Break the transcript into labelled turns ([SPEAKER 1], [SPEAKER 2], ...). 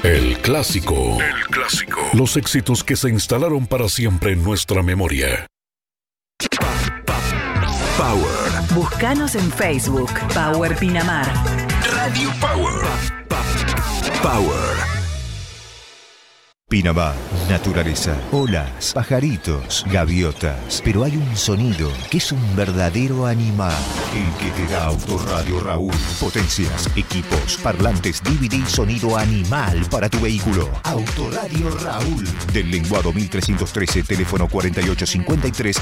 [SPEAKER 1] El clásico. El clásico. Los éxitos que se instalaron para siempre en nuestra memoria.
[SPEAKER 2] Power.
[SPEAKER 3] Búscanos en Facebook. Power Pinamar.
[SPEAKER 2] Radio Power. Power. Pinamar, naturaleza, olas, pajaritos, gaviotas. Pero hay un sonido que es un verdadero animal. El que te da Autoradio Raúl. Potencias, equipos, parlantes, DVD y sonido animal para tu vehículo. Autoradio Raúl. Del Lenguado 1313, teléfono 4853,